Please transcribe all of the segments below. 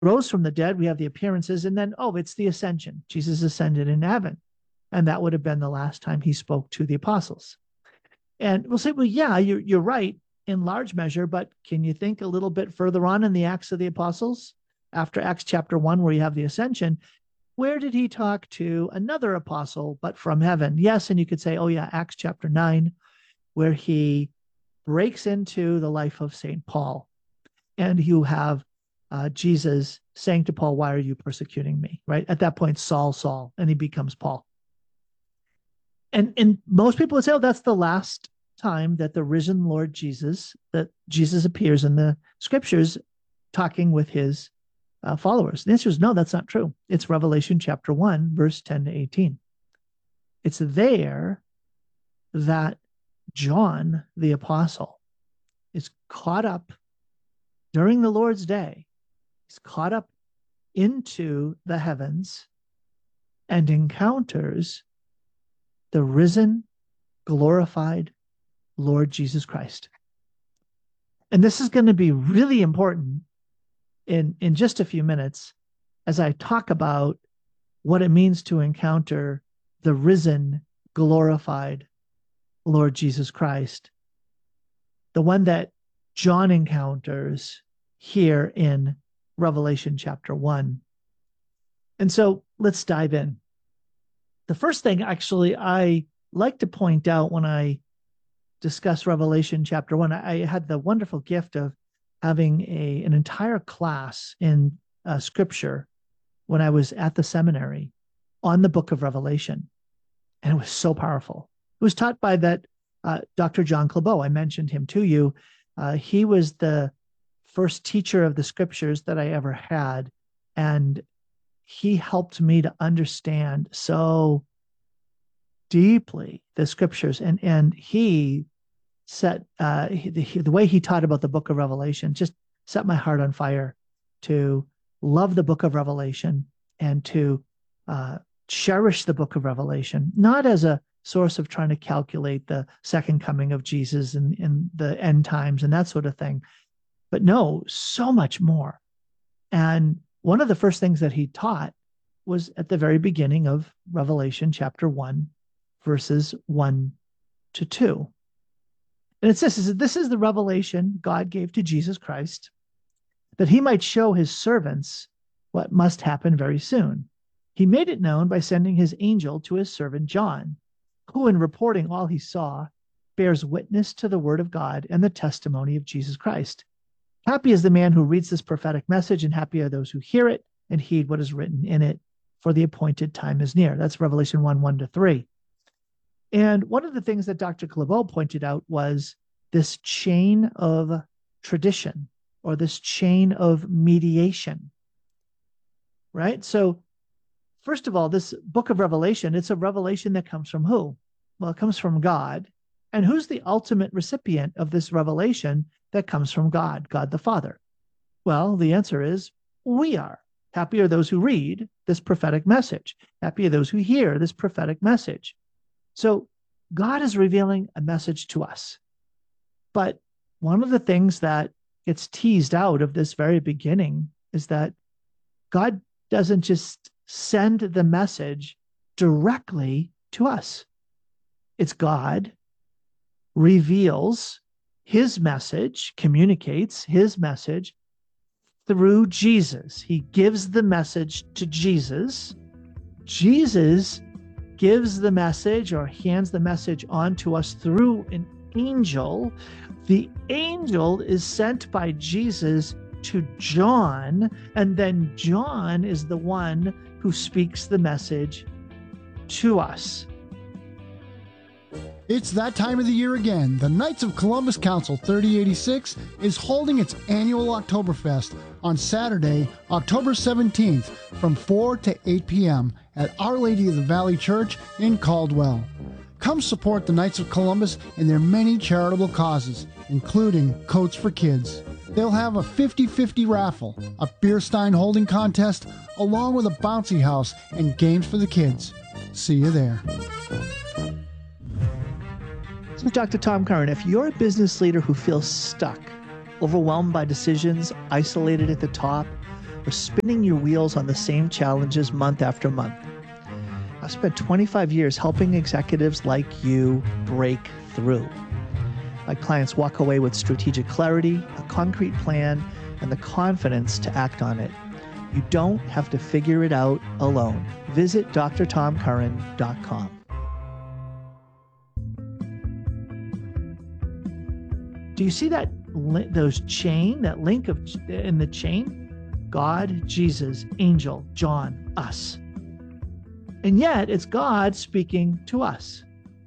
rose from the dead, we have the appearances, and then, oh, it's the ascension. Jesus ascended into heaven. And that would have been the last time he spoke to the apostles. And we'll say, well, yeah, you're right in large measure, but can you think a little bit further on in the Acts of the Apostles? After Acts chapter 1, where you have the ascension, where did he talk to another apostle, but from heaven? Yes, and you could say, oh, yeah, Acts chapter 9, where he breaks into the life of St. Paul. And you have Jesus saying to Paul, why are you persecuting me? Right? At that point, Saul, Saul, and he becomes Paul. And most people would say, oh, that's the last time that the risen Lord Jesus, that Jesus appears in the scriptures talking with his followers. The answer is no, that's not true. It's Revelation chapter 1, verse 10 to 18. It's there that John, the apostle, is caught up during the Lord's day. He's caught up into the heavens and encounters the risen, glorified Lord Jesus Christ. And this is going to be really important in just a few minutes as I talk about what it means to encounter the risen, glorified Lord Jesus Christ, the one that John encounters here in Revelation chapter 1. And so let's dive in. The first thing, actually, I like to point out when I discuss Revelation chapter 1, I had the wonderful gift of having an entire class in scripture when I was at the seminary on the book of Revelation. And it was so powerful. It was taught by that Dr. John Clabaugh. I mentioned him to you. He was the first teacher of the scriptures that I ever had. And he helped me to understand so deeply the scriptures. And he set the way he taught about the book of Revelation just set my heart on fire to love the book of Revelation and to cherish the book of Revelation, not as a source of trying to calculate the second coming of Jesus and the end times and that sort of thing, but no, so much more. And one of the first things that he taught was at the very beginning of Revelation chapter 1, verses 1 to 2. And it says, this is the revelation God gave to Jesus Christ, that he might show his servants what must happen very soon. He made it known by sending his angel to his servant John, who, in reporting all he saw, bears witness to the word of God and the testimony of Jesus Christ. Happy is the man who reads this prophetic message, and happy are those who hear it and heed what is written in it, for the appointed time is near. That's Revelation 1, 1 to 3. And one of the things that Dr. Clabaugh pointed out was this chain of tradition, or this chain of mediation, right? So first of all, this book of Revelation, it's a revelation that comes from who? Well, it comes from God. And who's the ultimate recipient of this revelation that comes from God, God the Father? Well, the answer is we are. Happy are those who read this prophetic message. Happy are those who hear this prophetic message. So God is revealing a message to us. But one of the things that gets teased out of this very beginning is that God doesn't just send the message directly to us. It's God reveals his message, communicates his message through Jesus. He gives the message to Jesus. Jesus gives the message or hands the message on to us through an angel. The angel is sent by Jesus to John, and then John is the one who speaks the message to us. It's that time of the year again. The Knights of Columbus Council 3086 is holding its annual Oktoberfest on Saturday, October 17th from 4 to 8 p.m. at Our Lady of the Valley Church in Caldwell. Come support the Knights of Columbus in their many charitable causes, including Coats for Kids. They'll have a 50-50 raffle, a beer stein holding contest, along with a bouncy house and games for the kids. See you there. This is Dr. Tom Curran. If you're a business leader who feels stuck, overwhelmed by decisions, isolated at the top, or spinning your wheels on the same challenges month after month. I've spent 25 years helping executives like you break through. My clients walk away with strategic clarity, a concrete plan, and the confidence to act on it. You don't have to figure it out alone. Visit drtomcurran.com. Do you see that that link in the chain? God, Jesus, angel, John, us. And yet it's God speaking to us.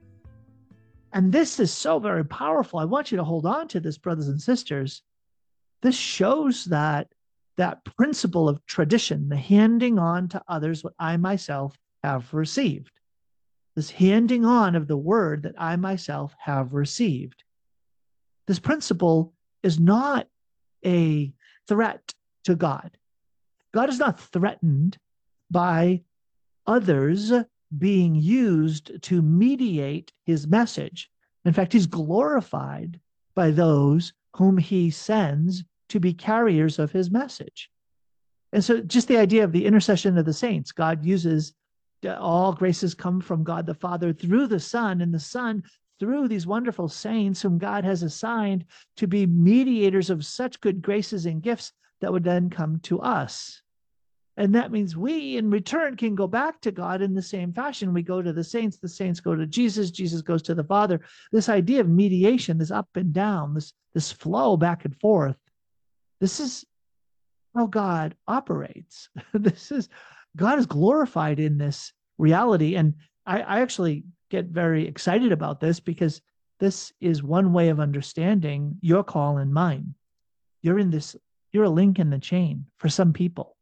And this is so very powerful. I want you to hold on to this, brothers and sisters. This shows that principle of tradition, the handing on to others what I myself have received. This handing on of the word that I myself have received. This principle is not a threat to God. God is not threatened by others being used to mediate his message. In fact, he's glorified by those whom he sends to be carriers of his message. And so just the idea of the intercession of the saints, God uses all graces come from God the Father through the Son, and the Son through these wonderful saints whom God has assigned to be mediators of such good graces and gifts that would then come to us. And that means we, in return, can go back to God in the same fashion. We go to the saints go to Jesus, Jesus goes to the Father. This idea of mediation, this up and down, this flow back and forth, this is how God operates. God is glorified in this reality. And I actually get very excited about this because this is one way of understanding your call and mine. You're a link in the chain for some people.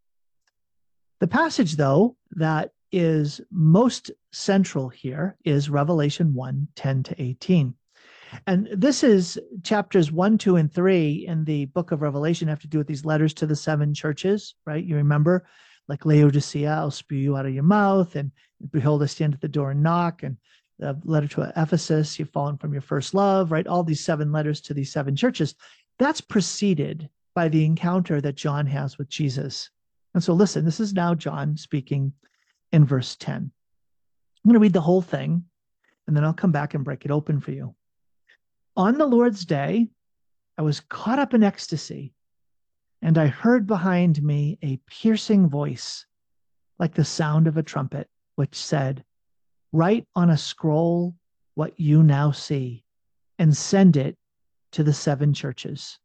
The passage, though, that is most central here is Revelation 1:10-18. And this is chapters 1, 2, and 3 in the book of Revelation have to do with these letters to the 7 churches, right? You remember, like Laodicea, I'll spew you out of your mouth, and behold, I stand at the door and knock, and the letter to Ephesus, you've fallen from your first love, right? All these 7 letters to these 7 churches. That's preceded by the encounter that John has with Jesus. And so listen, this is now John speaking in verse 10. I'm going to read the whole thing, and then I'll come back and break it open for you. On the Lord's day, I was caught up in ecstasy, and I heard behind me a piercing voice, like the sound of a trumpet, which said, "Write on a scroll what you now see, and send it to the 7 churches."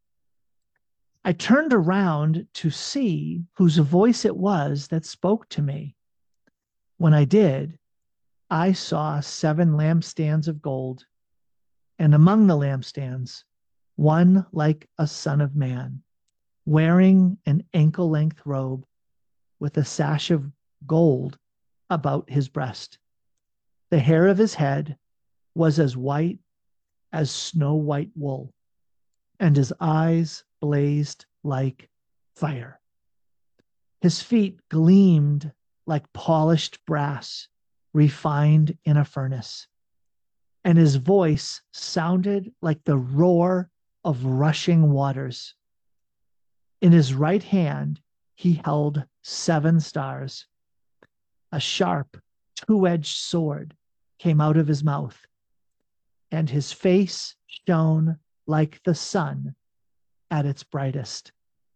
I turned around to see whose voice it was that spoke to me. When I did, I saw 7 lampstands of gold, and among the lampstands, one like a son of man, wearing an ankle-length robe with a sash of gold about his breast. The hair of his head was as white as snow-white wool, and his eyes blazed like fire. His feet gleamed like polished brass, refined in a furnace, and his voice sounded like the roar of rushing waters. In his right hand, he held 7 stars. A sharp, 2-edged sword came out of his mouth, and his face shone like the sun at its brightest.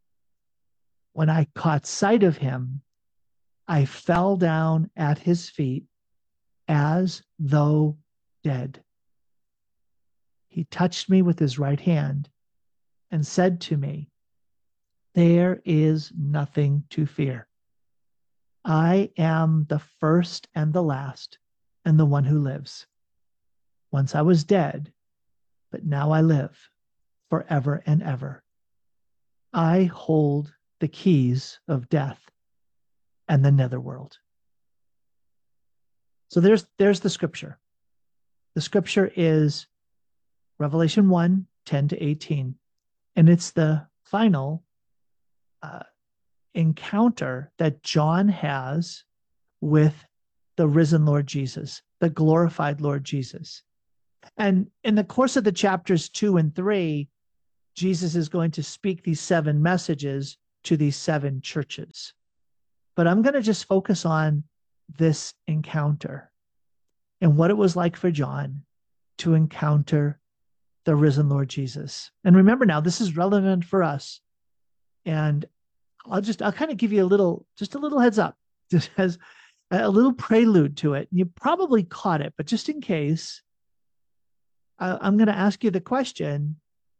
When I caught sight of him, I fell down at his feet as though dead. He touched me with his right hand and said to me, "There is nothing to fear. I am the first and the last, and the one who lives. Once I was dead, but now I live forever and ever. I hold the keys of death and the netherworld." So there's the scripture. The scripture is Revelation 1:10-18, and it's the final encounter that John has with the risen Lord Jesus, the glorified Lord Jesus. And in the course of the chapters 2 and 3, Jesus is going to speak these 7 messages to these 7 churches. But I'm going to just focus on this encounter and what it was like for John to encounter the risen Lord Jesus. And remember now, this is relevant for us. And I'll kind of give you a little heads up, just as a little prelude to it. You probably caught it, but just in case, I'm going to ask you the question,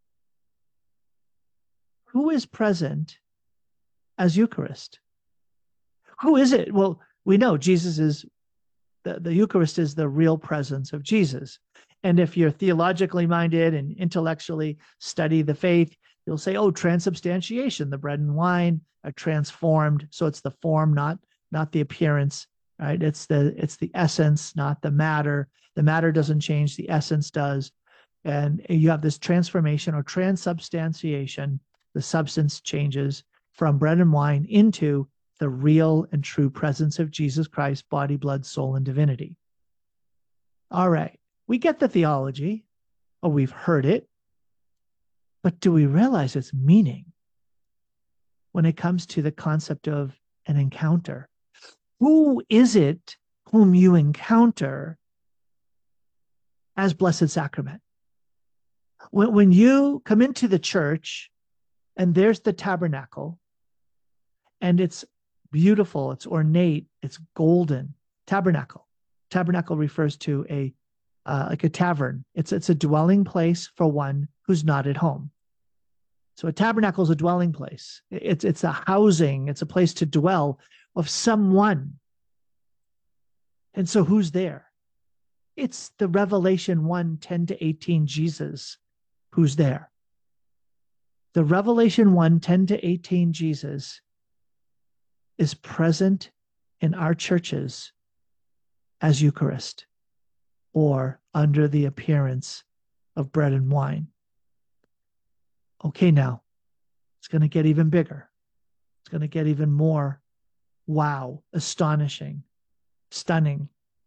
who is present as Eucharist? Who is it? Well, we know Jesus is, the Eucharist is the real presence of Jesus. And if you're theologically minded and intellectually study the faith, you'll say, oh, transubstantiation, the bread and wine are transformed. So it's the form, not the appearance, right? It's the essence, not the matter. The matter doesn't change, the essence does. And you have this transformation or transubstantiation. The substance changes from bread and wine into the real and true presence of Jesus Christ, body, blood, soul, and divinity. All right. We get the theology, or we've heard it, but do we realize its meaning when it comes to the concept of an encounter? Who is it whom you encounter as Blessed Sacrament? When you come into the church and there's the tabernacle and it's beautiful, it's ornate, it's golden. Tabernacle refers to like a tavern. It's a dwelling place for one who's not at home. So a tabernacle is a dwelling place. It's a housing. It's a place to dwell of someone. And so who's there? It's the Revelation 1:10-18 Jesus who's there. The Revelation 1:10-18 Jesus is present in our churches as Eucharist, or under the appearance of bread and wine. Okay, now it's going to get even bigger. It's going to get even more wow, astonishing, stunning.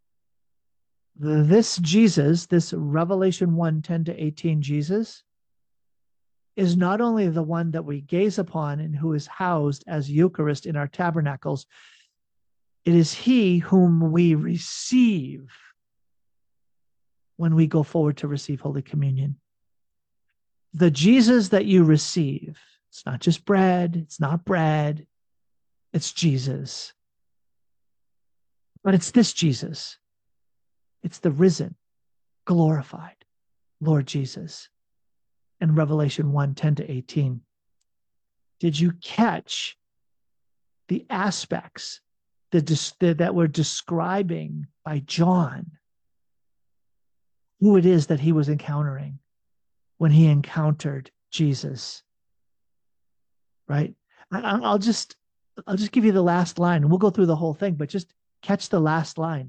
This Jesus, this Revelation 1:10-18 Jesus, is not only the one that we gaze upon and who is housed as Eucharist in our tabernacles, it is he whom we receive when we go forward to receive Holy Communion. The Jesus that you receive, it's not just bread, it's not bread, it's Jesus. But it's this Jesus. It's the risen, glorified Lord Jesus. In Revelation 1:10-18. Did you catch the aspects that were describing by John who it is that he was encountering when he encountered Jesus? Right? I'll just give you the last line, and we'll go through the whole thing, but just catch the last line.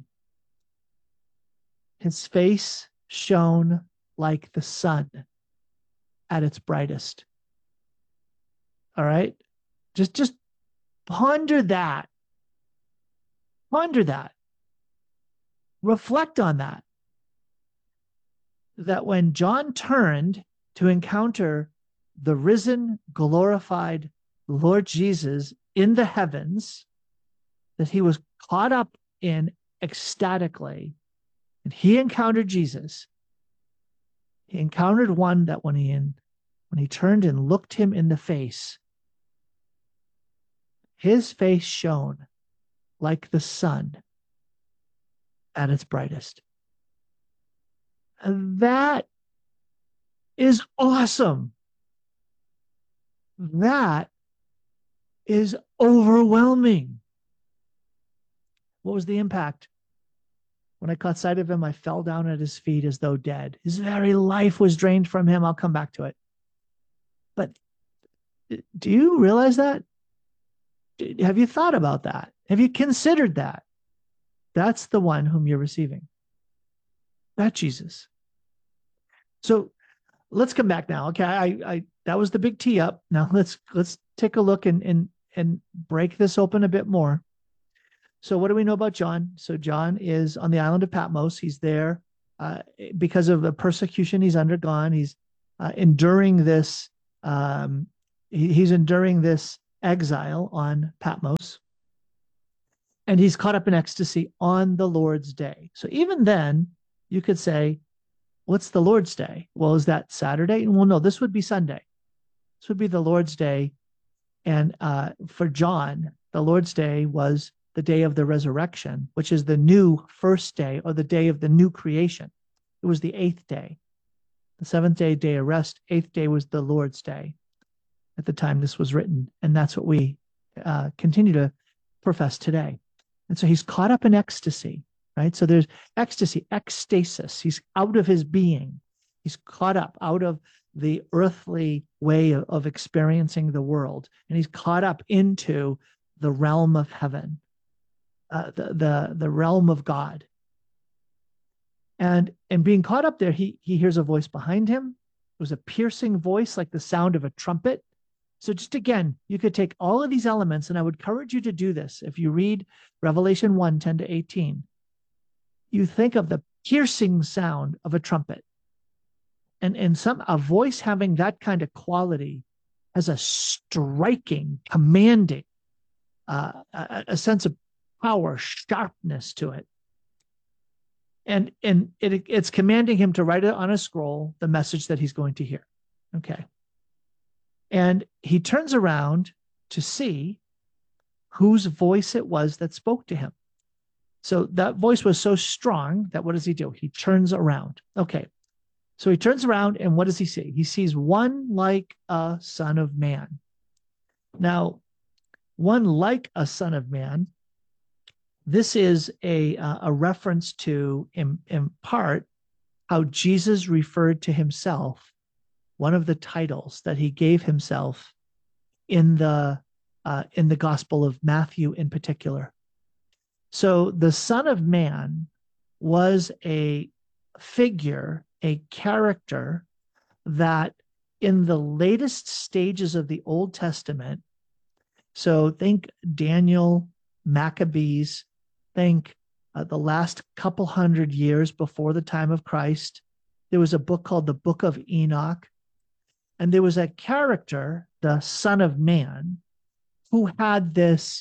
His face shone like the sun at its brightest. All right? Just ponder that. Ponder that. Reflect on that. That when John turned to encounter the risen, glorified Lord Jesus in the heavens, that he was caught up in ecstatically, and he encountered Jesus. He encountered one that when he turned and looked him in the face, his face shone like the sun at its brightest. And that is awesome. That is overwhelming. What was the impact? When I caught sight of him, I fell down at his feet as though dead. His very life was drained from him. I'll come back to it. But do you realize that? Have you thought about that? Have you considered that? That's the one whom you're receiving. That Jesus. So let's come back now. Okay, I that was the big tee up. Now let's take a look and break this open a bit more. So what do we know about John? So John is on the island of Patmos. He's there because of the persecution he's undergone. He's enduring this. He's enduring this exile on Patmos, and he's caught up in ecstasy on the Lord's day. So even then, you could say, what's the Lord's day? Well, is that Saturday? Well, no, this would be Sunday. This would be the Lord's day. And for John, the Lord's day was the day of the resurrection, which is the new first day, or the day of the new creation. It was the 8th day. The 7th day, day of rest. 8th day was the Lord's day at the time this was written. And that's what we continue to profess today. And so he's caught up in ecstasy, right? So there's ecstasy, ecstasis. He's out of his being. He's caught up out of the earthly way of experiencing the world. And he's caught up into the realm of heaven, the realm of God. And being caught up there, he hears a voice behind him. It was a piercing voice like the sound of a trumpet. So just again, you could take all of these elements, and I would encourage you to do this. If you read Revelation 1, 10 to 18, you think of the piercing sound of a trumpet. And a voice having that kind of quality has a striking, commanding, a sense of power, sharpness to it. And it's commanding him to write it on a scroll, the message that he's going to hear. Okay. And he turns around to see whose voice it was that spoke to him. So that voice was so strong that what does he do? He turns around. Okay. So he turns around, and what does he see? He sees one like a son of man. Now, one like a son of man, this is a reference to, in part, how Jesus referred to himself, one of the titles that he gave himself in the Gospel of Matthew in particular. So the Son of Man was a figure, a character that in the latest stages of the Old Testament, so think Daniel, Maccabees, think the last couple hundred years before the time of Christ, there was a book called the Book of Enoch. And there was a character, the Son of Man, who had this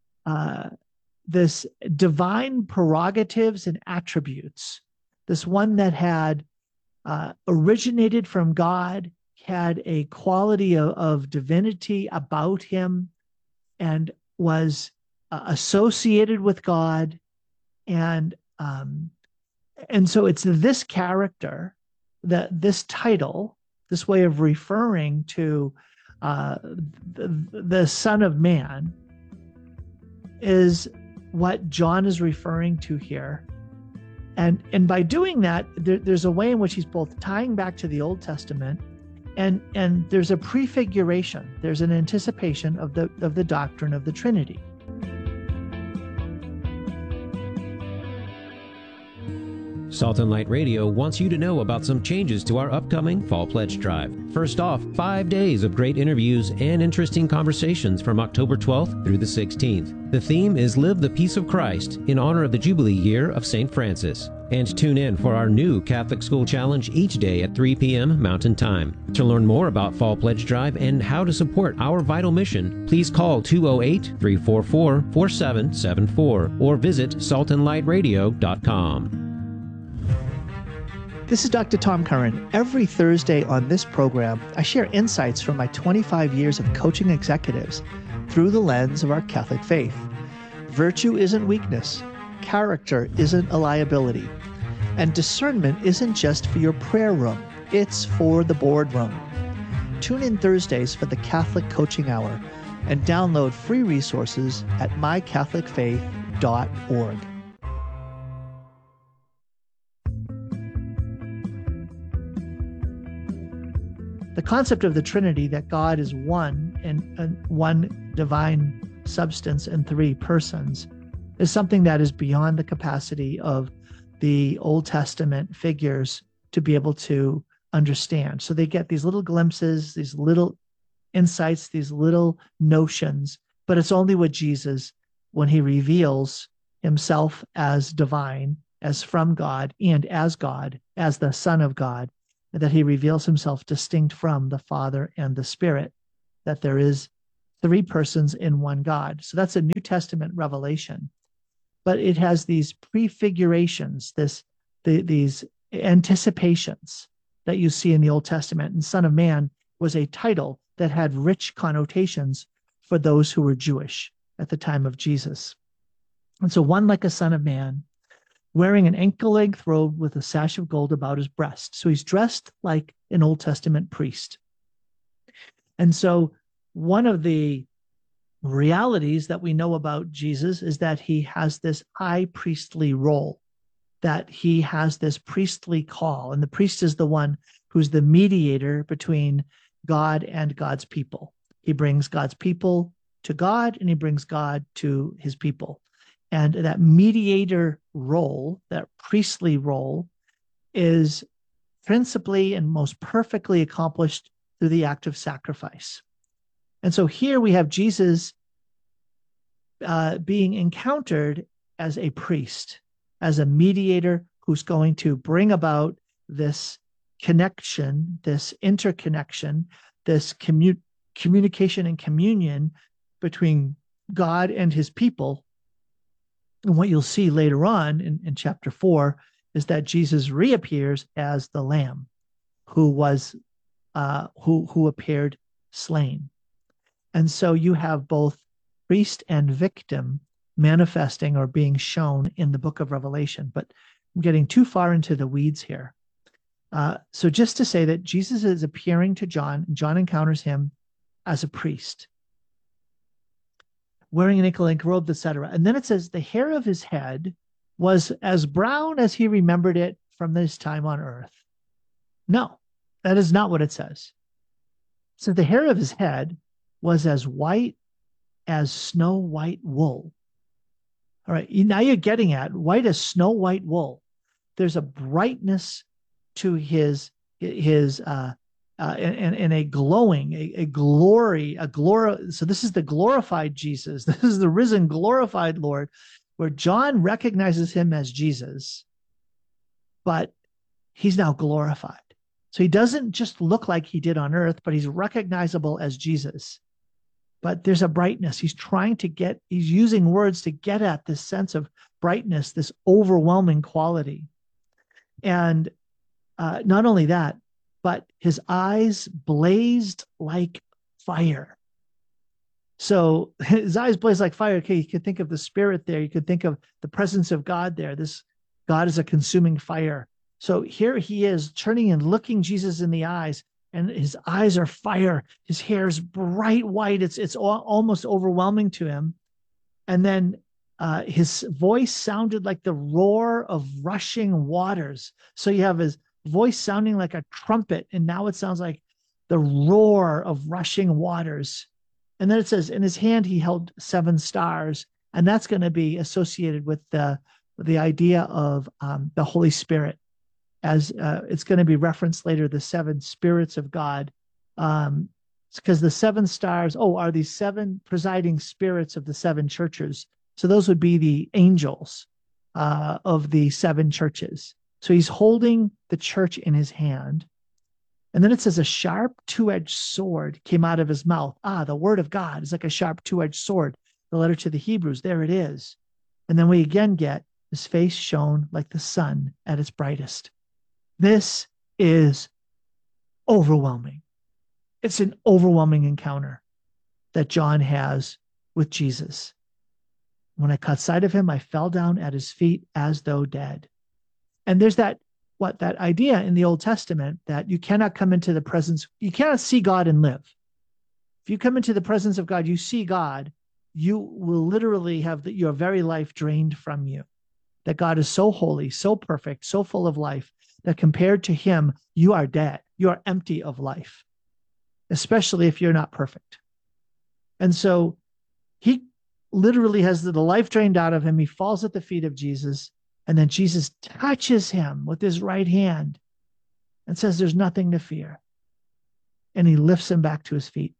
divine prerogatives and attributes. This one that had originated from God, had a quality of divinity about him, and was associated with God. And so it's this character, this title, this way of referring to the Son of Man, is what John is referring to here. And by doing that, there's a way in which he's both tying back to the Old Testament, and there's a prefiguration, there's an anticipation of the doctrine of the Trinity. Salt and Light Radio wants you to know about some changes to our upcoming Fall Pledge Drive. First off, 5 days of great interviews and interesting conversations from October 12th through the 16th. The theme is Live the Peace of Christ in honor of the Jubilee year of St. Francis. And tune in for our new Catholic School Challenge each day at 3 p.m. Mountain Time. To learn more about Fall Pledge Drive and how to support our vital mission, please call 208-344-4774 or visit saltandlightradio.com. This is Dr. Tom Curran. Every Thursday on this program, I share insights from my 25 years of coaching executives through the lens of our Catholic faith. Virtue isn't weakness. Character isn't a liability. And discernment isn't just for your prayer room. It's for the boardroom. Tune in Thursdays for the Catholic Coaching Hour and download free resources at mycatholicfaith.org. The concept of the Trinity, that God is one and one divine substance and three persons, is something that is beyond the capacity of the Old Testament figures to be able to understand. So they get these little glimpses, these little insights, these little notions, but it's only with Jesus, when he reveals himself as divine, as from God, and as God, as the Son of God, that he reveals himself distinct from the Father and the Spirit, that there is three persons in one God. So that's a New Testament revelation. But it has these prefigurations, these anticipations that you see in the Old Testament. And Son of Man was a title that had rich connotations for those who were Jewish at the time of Jesus. And so one like a son of man, wearing an ankle-length robe with a sash of gold about his breast. So he's dressed like an Old Testament priest. And so one of the realities that we know about Jesus is that he has this high priestly role, that he has this priestly call. And the priest is the one who's the mediator between God and God's people. He brings God's people to God, and he brings God to his people. And that mediator role, that priestly role, is principally and most perfectly accomplished through the act of sacrifice. And so here we have Jesus being encountered as a priest, as a mediator who's going to bring about this connection, this interconnection, this communication and communion between God and his people. And what you'll see later on in chapter 4 is that Jesus reappears as the Lamb who was who appeared slain. And so you have both priest and victim manifesting or being shown in the book of Revelation. But I'm getting too far into the weeds here. So just to say that Jesus is appearing to John, and John encounters him as a priest, wearing an ankle-length robe, etc. And then it says the hair of his head was as brown as he remembered it from his time on earth. No, that is not what it says. So the hair of his head was as white as snow white wool. All right, now you're getting at white as snow white wool. There's a brightness to his and a glowing, a glory. So this is the glorified Jesus. This is the risen, glorified Lord, where John recognizes him as Jesus, but he's now glorified. So he doesn't just look like he did on earth, but he's recognizable as Jesus. But there's a brightness. He's using words to get at this sense of brightness, this overwhelming quality. And not only that, but his eyes blazed like fire. So his eyes blazed like fire. Okay, you could think of the Spirit there. You could think of the presence of God there. This God is a consuming fire. So here he is turning and looking Jesus in the eyes, and his eyes are fire. His hair is bright white. It's almost overwhelming to him. And then his voice sounded like the roar of rushing waters. So you have his voice sounding like a trumpet, and now it sounds like the roar of rushing waters. And then it says, in his hand he held 7 stars, and that's going to be associated with the idea of the Holy Spirit, as it's going to be referenced later, the 7 spirits of God, because the 7 stars are these 7 presiding spirits of the 7 churches. So those would be the angels of the 7 churches. So he's holding the church in his hand. And then it says a sharp 2-edged sword came out of his mouth. The word of God is like a sharp 2-edged sword. The letter to the Hebrews, there it is. And then we again get his face shone like the sun at its brightest. This is overwhelming. It's an overwhelming encounter that John has with Jesus. When I caught sight of him, I fell down at his feet as though dead. And there's that idea in the Old Testament that you cannot come into the presence, you cannot see God and live. If you come into the presence of God, you see God, you will literally have your very life drained from you. That God is so holy, so perfect, so full of life, that compared to him, you are dead. You are empty of life, especially if you're not perfect. And so he literally has the life drained out of him. He falls at the feet of Jesus. And then Jesus touches him with his right hand and says, there's nothing to fear. And he lifts him back to his feet.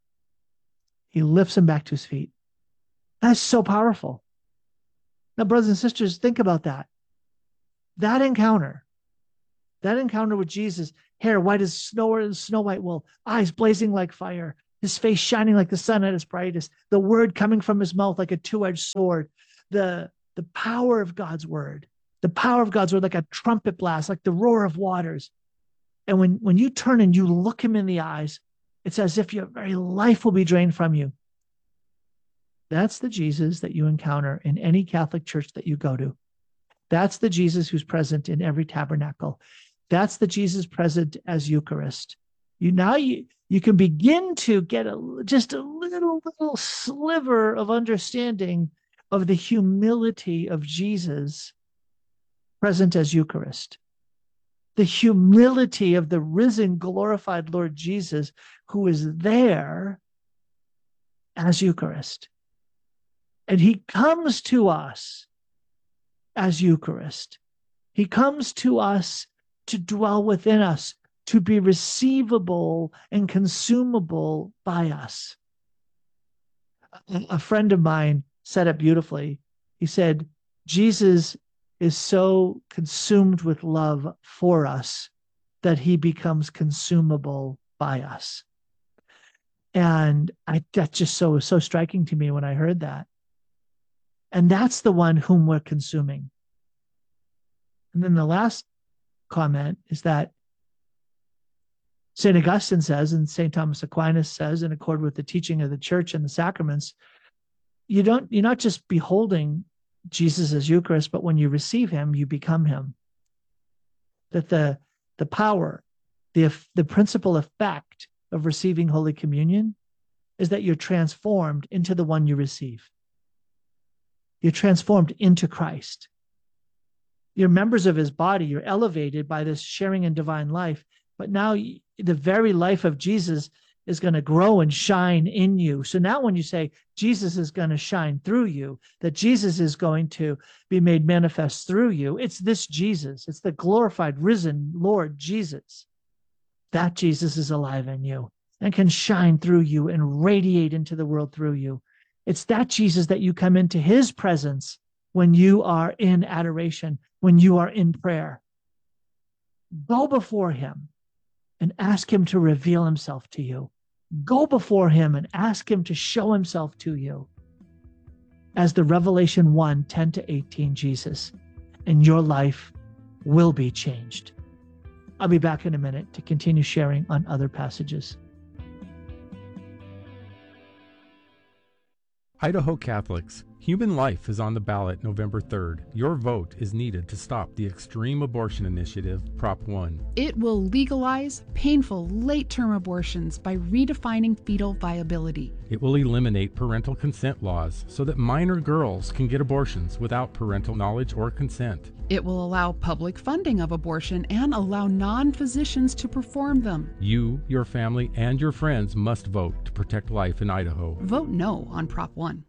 He lifts him back to his feet. That's so powerful. Now, brothers and sisters, think about that. That encounter with Jesus, hair white as snow white wool, eyes blazing like fire, his face shining like the sun at its brightest, the word coming from his mouth like a two-edged sword, the power of God's word, the power of God's word like a trumpet blast, like the roar of waters. And when you turn and you look him in the eyes, it's as if your very life will be drained from you. That's the Jesus that you encounter in any Catholic church that you go to. That's the Jesus who's present in every tabernacle. That's the Jesus present as Eucharist. You can begin to get just a little sliver of understanding of the humility of Jesus present as Eucharist. The humility of the risen, glorified Lord Jesus, who is there as Eucharist. And he comes to us as Eucharist. He comes to us to dwell within us, to be receivable and consumable by us. A friend of mine said it beautifully. He said, Jesus is so consumed with love for us that he becomes consumable by us. And that just was so striking to me when I heard that. And that's the one whom we're consuming. And then the last comment is that St. Augustine says, and St. Thomas Aquinas says, in accord with the teaching of the church and the sacraments, you're not just beholding Jesus as Eucharist, but when you receive him, you become him. That the power, the principal effect of receiving Holy Communion is that you're transformed into the one you receive. You're transformed into Christ. You're members of his body. You're elevated by this sharing in divine life. But now the very life of Jesus is going to grow and shine in you. So now when you say Jesus is going to shine through you, that Jesus is going to be made manifest through you, it's this Jesus. It's the glorified, risen Lord Jesus. That Jesus is alive in you and can shine through you and radiate into the world through you. It's that Jesus that you come into his presence when you are in adoration, when you are in prayer. Go before him and ask him to reveal himself to you. Go before him and ask him to show himself to you as the Revelation 1:10-18 Jesus, and your life will be changed. I'll be back in a minute to continue sharing on other passages. Idaho Catholics, human life is on the ballot November 3rd. Your vote is needed to stop the Extreme Abortion Initiative, Prop 1. It will legalize painful late-term abortions by redefining fetal viability. It will eliminate parental consent laws so that minor girls can get abortions without parental knowledge or consent. It will allow public funding of abortion and allow non-physicians to perform them. You, your family, and your friends must vote to protect life in Idaho. Vote no on Prop 1.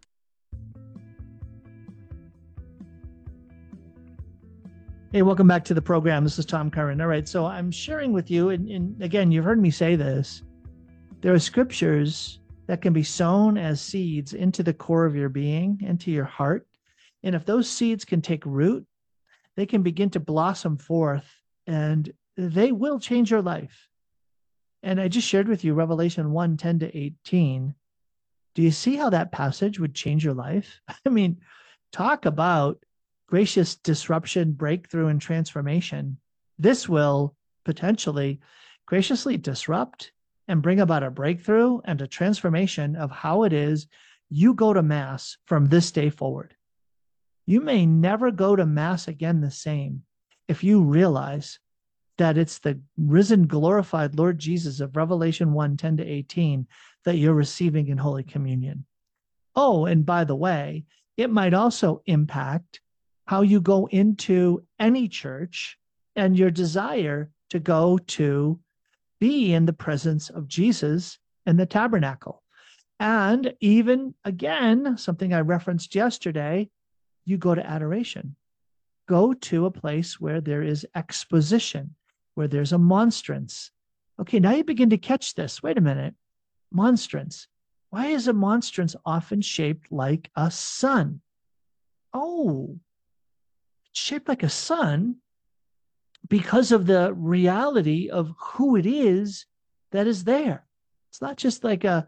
Hey, welcome back to the program. This is Tom Curran. All right, so I'm sharing with you, and again, you've heard me say this. There are scriptures that can be sown as seeds into the core of your being, into your heart. And if those seeds can take root, they can begin to blossom forth, and they will change your life. And I just shared with you Revelation 1:10-18. Do you see how that passage would change your life? I mean, talk about gracious disruption, breakthrough, and transformation. This will potentially graciously disrupt and bring about a breakthrough and a transformation of how it is you go to Mass from this day forward. You may never go to Mass again the same if you realize that it's the risen, glorified Lord Jesus of Revelation 1:10-18 that you're receiving in Holy Communion. Oh, and by the way, it might also impact how you go into any church and your desire to go to be in the presence of Jesus in the tabernacle. And even, again, something I referenced yesterday, you go to adoration. Go to a place where there is exposition, where there's a monstrance. Okay, now you begin to catch this. Wait a minute. Monstrance. Why is a monstrance often shaped like a sun? Oh, it's shaped like a sun because of the reality of who it is that is there. It's not just like a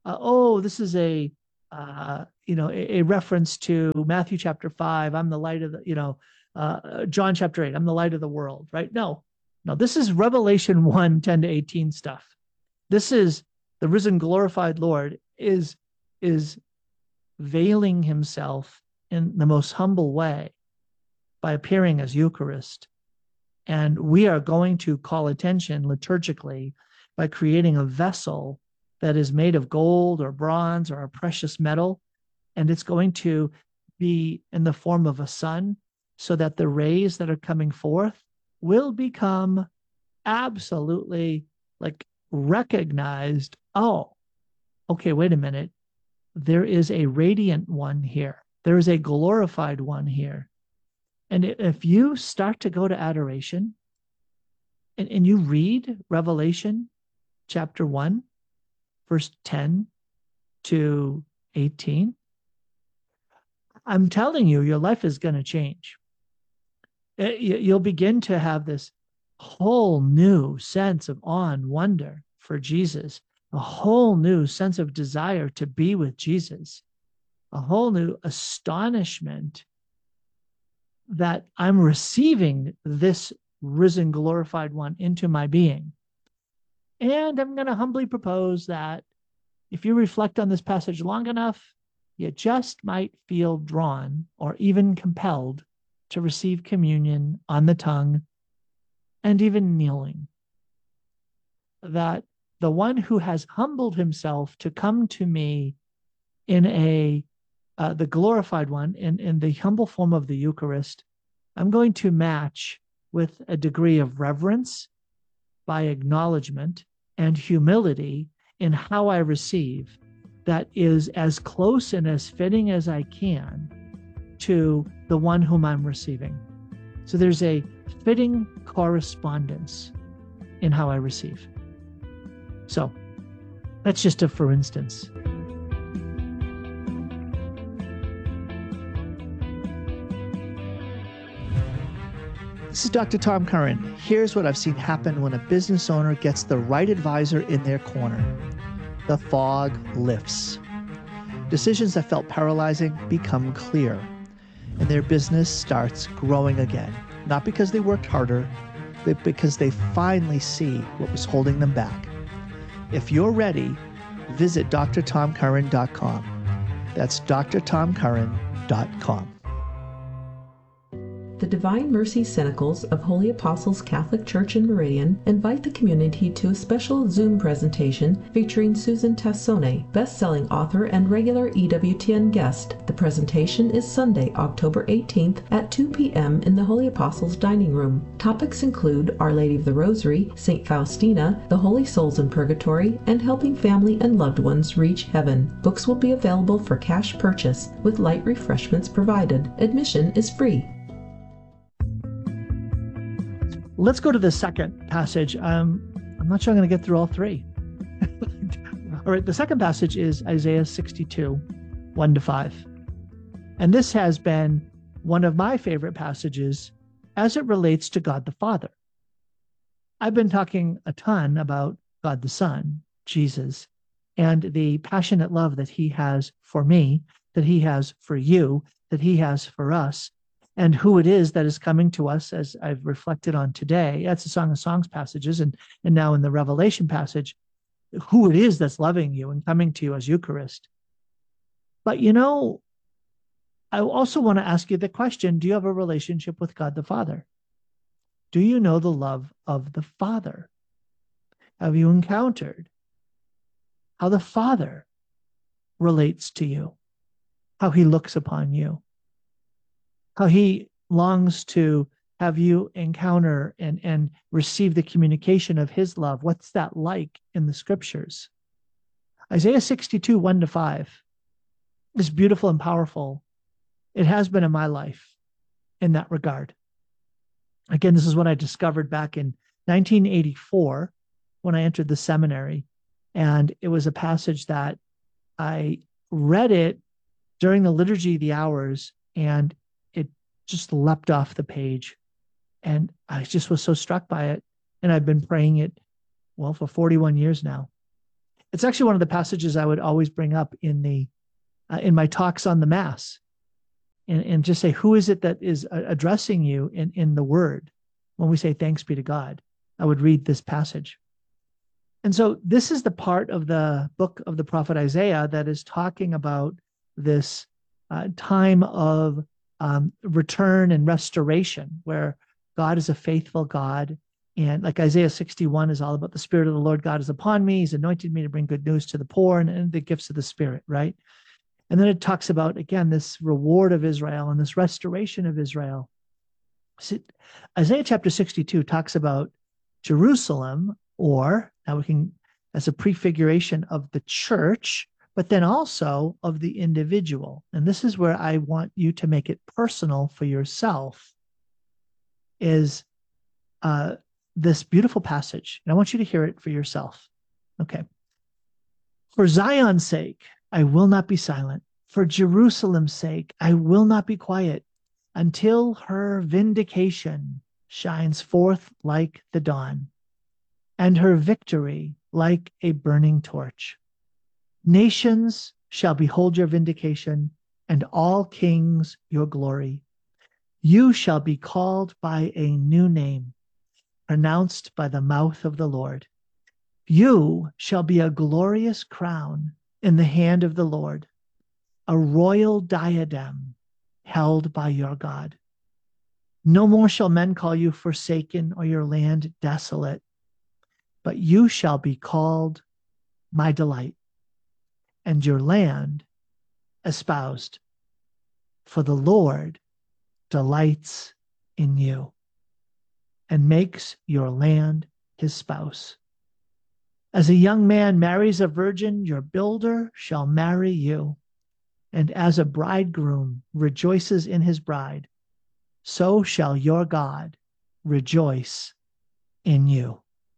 this is a reference to Matthew chapter 5. I'm the light of the, John chapter 8. I'm the light of the world, right? No, this is Revelation 1:10-18 stuff. This is the risen, glorified Lord is veiling himself in the most humble way by appearing as Eucharist. And we are going to call attention liturgically by creating a vessel that is made of gold or bronze or a precious metal. And it's going to be in the form of a sun, so that the rays that are coming forth will become absolutely like recognized. Oh, okay, wait a minute. There is a radiant one here. There is a glorified one here. And if you start to go to adoration and you read Revelation chapter 1, verse 10-18, I'm telling you, your life is going to change. You'll begin to have this whole new sense of awe and wonder for Jesus, a whole new sense of desire to be with Jesus, a whole new astonishment that I'm receiving this risen, glorified one into my being. And I'm going to humbly propose that if you reflect on this passage long enough, you just might feel drawn or even compelled to receive communion on the tongue and even kneeling. That the one who has humbled himself to come to me in the glorified one, in the humble form of the Eucharist, I'm going to match with a degree of reverence by acknowledgement and humility in how I receive that is as close and as fitting as I can to the one whom I'm receiving. So there's a fitting correspondence in how I receive. So that's just a for instance. This is Dr. Tom Curran. Here's what I've seen happen when a business owner gets the right advisor in their corner. The fog lifts. Decisions that felt paralyzing become clear, and their business starts growing again. Not because they worked harder, but because they finally see what was holding them back. If you're ready, visit drtomcurran.com. That's drtomcurran.com. The Divine Mercy Cenacles of Holy Apostles Catholic Church in Meridian invite the community to a special Zoom presentation featuring Susan Tassone, best-selling author and regular EWTN guest. The presentation is Sunday, October 18th at 2 p.m. in the Holy Apostles Dining Room. Topics include Our Lady of the Rosary, St. Faustina, the Holy Souls in Purgatory, and helping family and loved ones reach heaven. Books will be available for cash purchase, with light refreshments provided. Admission is free. Let's go to the second passage. I'm not sure I'm going to get through all three. All right, the second passage is Isaiah 62, 1-5. And this has been one of my favorite passages as it relates to God the Father. I've been talking a ton about God the Son, Jesus, and the passionate love that he has for me, that he has for you, that he has for us, and who it is that is coming to us, as I've reflected on today. That's the Song of Songs passages, and now in the Revelation passage, who it is that's loving you and coming to you as Eucharist. But I also want to ask you the question, do you have a relationship with God the Father? Do you know the love of the Father? Have you encountered how the Father relates to you, how he looks upon you, how he longs to have you encounter and receive the communication of his love? What's that like in the scriptures? Isaiah 62, 1-5 is beautiful and powerful. It has been in my life in that regard. Again, this is what I discovered back in 1984 when I entered the seminary. And it was a passage that I read it during the Liturgy of the Hours, and it just leapt off the page. And I just was so struck by it. And I've been praying it, for 41 years now. It's actually one of the passages I would always bring up in my talks on the Mass, and just say, who is it that is addressing you in the Word when we say thanks be to God? I would read this passage. And so this is the part of the book of the prophet Isaiah that is talking about this time of return and restoration, where God is a faithful God. And like Isaiah 61 is all about the Spirit of the Lord God is upon me. He's anointed me to bring good news to the poor and the gifts of the Spirit, right? And then it talks about, again, this reward of Israel and this restoration of Israel. Isaiah chapter 62 talks about Jerusalem, or now we can, as a prefiguration of the church, but then also of the individual. And this is where I want you to make it personal for yourself, is this beautiful passage. And I want you to hear it for yourself. Okay. For Zion's sake, I will not be silent. For Jerusalem's sake, I will not be quiet until her vindication shines forth like the dawn, and her victory like a burning torch. Nations shall behold your vindication, and all kings your glory. You shall be called by a new name, pronounced by the mouth of the Lord. You shall be a glorious crown in the hand of the Lord, a royal diadem held by your God. No more shall men call you forsaken or your land desolate, but you shall be called my delight, and your land espoused. For the Lord delights in you and makes your land his spouse. As a young man marries a virgin, your builder shall marry you. And as a bridegroom rejoices in his bride, so shall your God rejoice in you.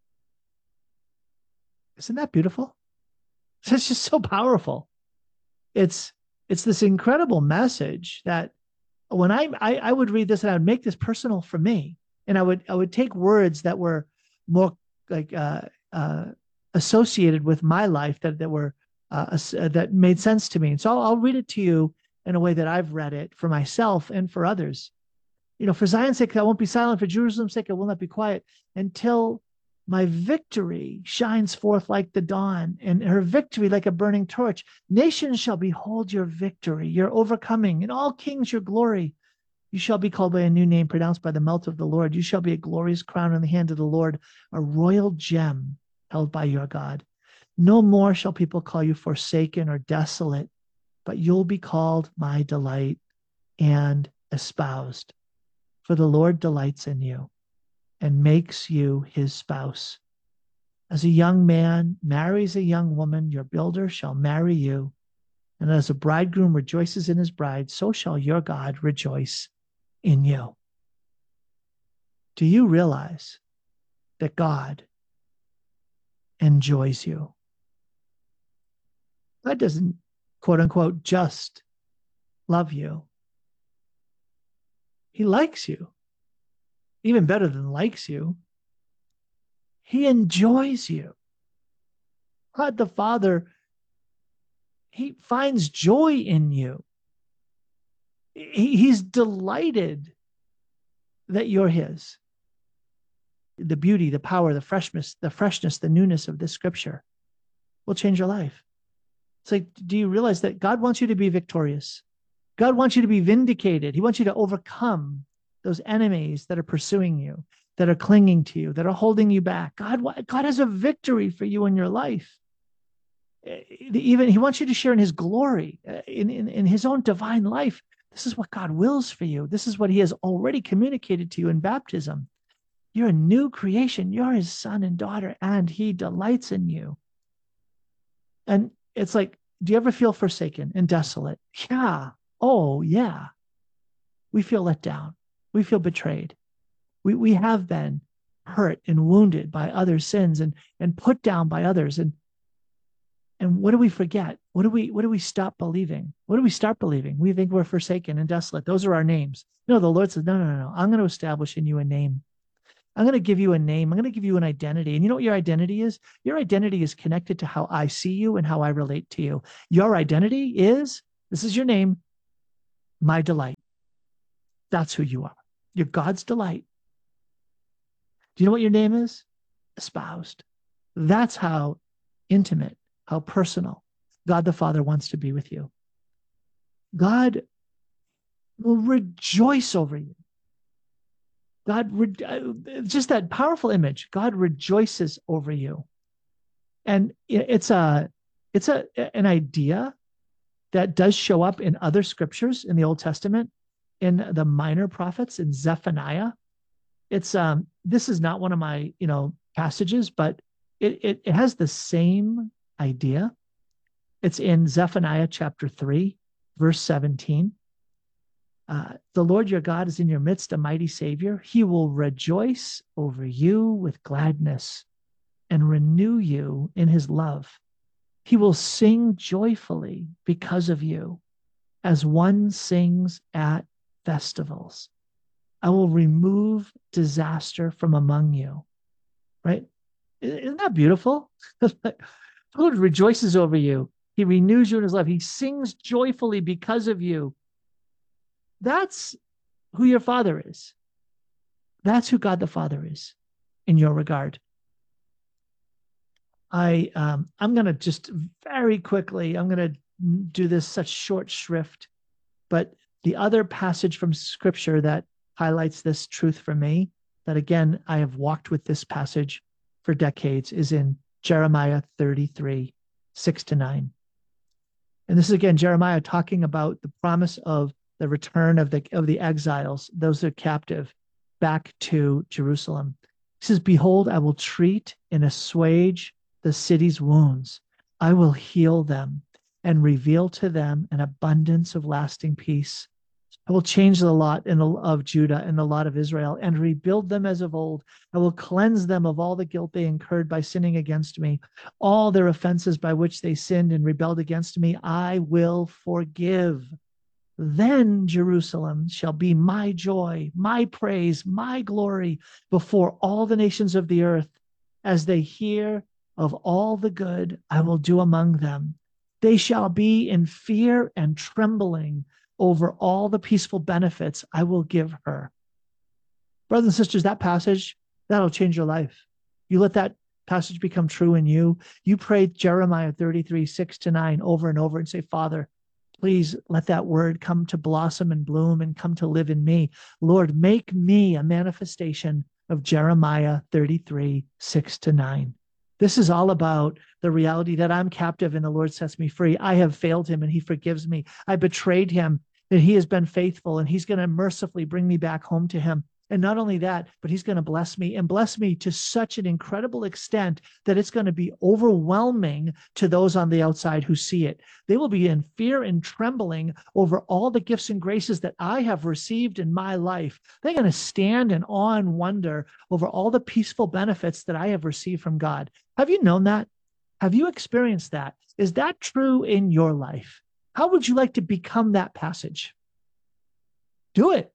Isn't that beautiful? It's just so powerful. It's this incredible message that when I would read this and I would make this personal for me, and I would take words that were more like associated with my life that were that made sense to me. And so I'll read it to you in a way that I've read it for myself and for others. You know, for Zion's sake, I won't be silent. For Jerusalem's sake, I will not be quiet until my victory shines forth like the dawn, and her victory like a burning torch. Nations shall behold your victory, your overcoming, and all kings your glory. You shall be called by a new name pronounced by the mouth of the Lord. You shall be a glorious crown in the hand of the Lord, a royal gem held by your God. No more shall people call you forsaken or desolate, but you'll be called my delight and espoused. For the Lord delights in you and makes you his spouse. As a young man marries a young woman, your builder shall marry you. And as a bridegroom rejoices in his bride, so shall your God rejoice in you. Do you realize that God enjoys you? God doesn't, quote unquote, just love you. He likes you. Even better than likes you, he enjoys you. God the Father, he finds joy in you. He's delighted that you're his. The beauty, the power, the freshness, the newness of this scripture will change your life. It's like, do you realize that God wants you to be victorious? God wants you to be vindicated. He wants you to overcome those enemies that are pursuing you, that are clinging to you, that are holding you back. God has a victory for you in your life. Even he wants you to share in his glory, in his own divine life. This is what God wills for you. This is what he has already communicated to you in baptism. You're a new creation. You're his son and daughter, and he delights in you. And it's like, do you ever feel forsaken and desolate? Yeah. Oh, yeah. We feel let down. We feel betrayed. We have been hurt and wounded by other sins and put down by others. And what do we forget? What do we stop believing? What do we start believing? We think we're forsaken and desolate. Those are our names. No, the Lord says, no. I'm going to establish in you a name. I'm going to give you a name. I'm going to give you an identity. And you know what your identity is? Your identity is connected to how I see you and how I relate to you. Your identity is, this is your name, my delight. That's who you are. You're God's delight. Do you know what your name is? Espoused. That's how intimate, how personal God the Father wants to be with you. God will rejoice over you. Just that powerful image. God rejoices over you. And it's an idea that does show up in other scriptures in the Old Testament, in the minor prophets, in Zephaniah. This is not one of my, passages, but it has the same idea. It's in Zephaniah chapter 3, verse 17. The Lord your God is in your midst, a mighty Savior. He will rejoice over you with gladness and renew you in his love. He will sing joyfully because of you, as one sings at festivals. I will remove disaster from among you. Right? Isn't that beautiful? The Lord rejoices over you. He renews you in his love. He sings joyfully because of you. That's who your Father is. That's who God the Father is in your regard. I'm going to just very quickly, I'm going to do this such short shrift, but the other passage from Scripture that highlights this truth for me, that again, I have walked with this passage for decades, is in Jeremiah 33, 6-9. And this is again, Jeremiah talking about the promise of the return of the exiles, those that are captive, back to Jerusalem. He says, behold, I will treat and assuage the city's wounds. I will heal them and reveal to them an abundance of lasting peace. I will change the lot of Judah and the lot of Israel and rebuild them as of old. I will cleanse them of all the guilt they incurred by sinning against me. All their offenses by which they sinned and rebelled against me, I will forgive. Then Jerusalem shall be my joy, my praise, my glory before all the nations of the earth. As they hear of all the good I will do among them, they shall be in fear and trembling over all the peaceful benefits I will give her. Brothers and sisters, that passage, that'll change your life. You let that passage become true in you. You pray Jeremiah 33, 6-9 over and over and say, Father, please let that word come to blossom and bloom and come to live in me. Lord, make me a manifestation of Jeremiah 33, 6-9. This is all about the reality that I'm captive and the Lord sets me free. I have failed him and he forgives me. I betrayed him and he has been faithful and he's going to mercifully bring me back home to him. And not only that, but he's going to bless me and bless me to such an incredible extent that it's going to be overwhelming to those on the outside who see it. They will be in fear and trembling over all the gifts and graces that I have received in my life. They're going to stand in awe and wonder over all the peaceful benefits that I have received from God. Have you known that? Have you experienced that? Is that true in your life? How would you like to become that passage? Do it.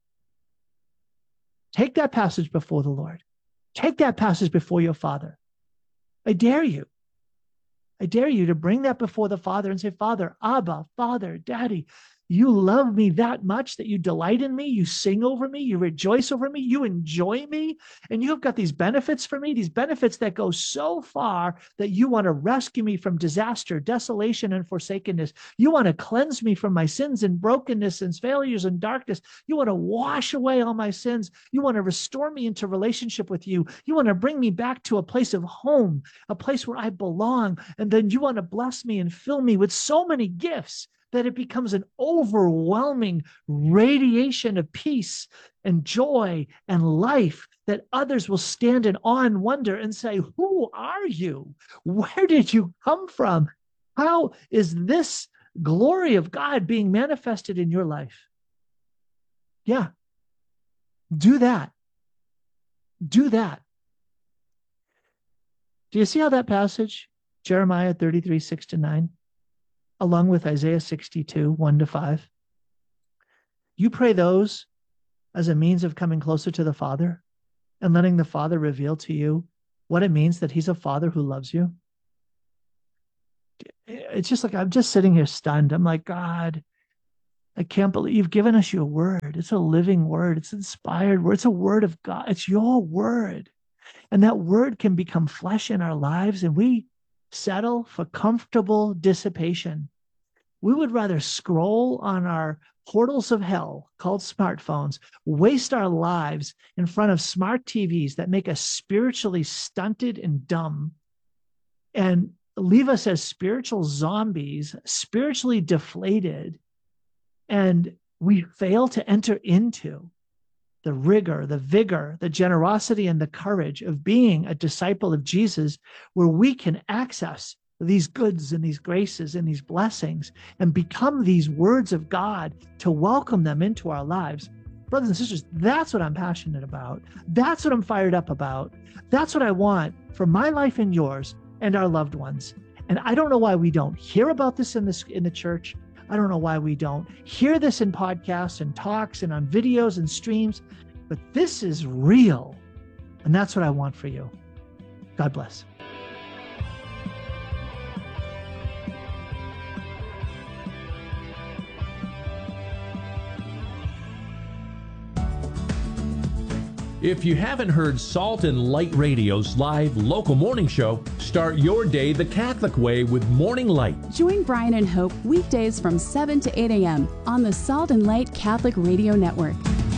Take that passage before the Lord. Take that passage before your Father. I dare you. I dare you to bring that before the Father and say, Father, Abba, Father, Daddy, you love me that much that you delight in me, you sing over me, you rejoice over me, you enjoy me, and you have got these benefits for me, these benefits that go so far that you want to rescue me from disaster, desolation, and forsakenness. You want to cleanse me from my sins and brokenness and failures and darkness. You want to wash away all my sins. You want to restore me into relationship with you. You want to bring me back to a place of home, a place where I belong. And then you want to bless me and fill me with so many gifts that it becomes an overwhelming radiation of peace and joy and life that others will stand in awe and wonder and say, who are you? Where did you come from? How is this glory of God being manifested in your life? Yeah, do that. Do that. Do you see how that passage, Jeremiah 33, 6-9, along with Isaiah 62, 1-5. You pray those as a means of coming closer to the Father. and letting the Father reveal to you what it means that he's a Father who loves you? It's just like, I'm just sitting here stunned. I'm like, God, I can't believe you've given us your word. It's a living word. It's inspired word. It's a word of God. It's your word. And that word can become flesh in our lives, and we settle for comfortable dissipation. We would rather scroll on our portals of hell called smartphones, waste our lives in front of smart TVs that make us spiritually stunted and dumb, and leave us as spiritual zombies, spiritually deflated, and we fail to enter into the rigor, the vigor, the generosity, and the courage of being a disciple of Jesus, where we can access these goods and these graces and these blessings and become these words of God to welcome them into our lives. Brothers and sisters, that's what I'm passionate about. That's what I'm fired up about. That's what I want for my life and yours and our loved ones. And I don't know why we don't hear about this in the church. I don't know why we don't hear this in podcasts and talks and on videos and streams, but this is real. And that's what I want for you. God bless. If you haven't heard Salt and Light Radio's live local morning show, start your day the Catholic way with Morning Light. Join Brian and Hope weekdays from 7 to 8 a.m. on the Salt and Light Catholic Radio Network.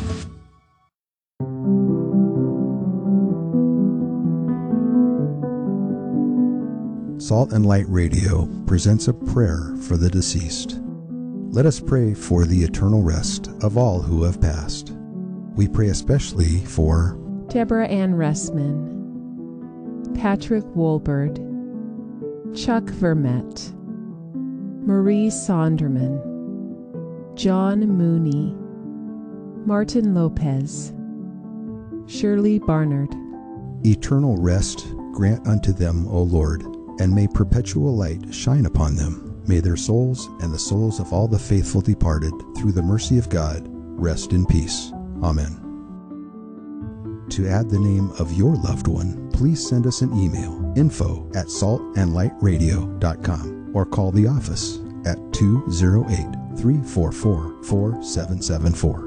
Salt and Light Radio presents a prayer for the deceased. Let us pray for the eternal rest of all who have passed. We pray especially for Deborah Ann Ressman, Patrick Wolbert, Chuck Vermette, Marie Sonderman, John Mooney, Martin Lopez, Shirley Barnard. Eternal rest grant unto them, O Lord, and may perpetual light shine upon them. May their souls and the souls of all the faithful departed, through the mercy of God, rest in peace. Amen. To add the name of your loved one, please send us an email, info@saltandlightradio.com, or call the office at 208-344-4774.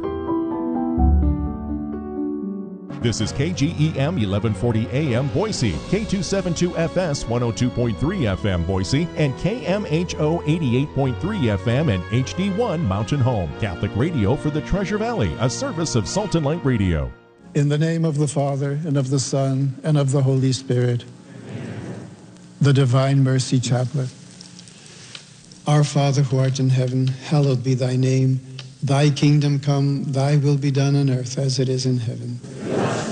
This is KGEM 1140 AM Boise, K272FS 102.3 FM Boise, and KMHO 88.3 FM and HD1 Mountain Home. Catholic radio for the Treasure Valley, a service of Salt and Light Radio. In the name of the Father, and of the Son, and of the Holy Spirit. Amen. The Divine Mercy Chaplet. Our Father who art in heaven, hallowed be thy name. Thy kingdom come, thy will be done on earth as it is in heaven.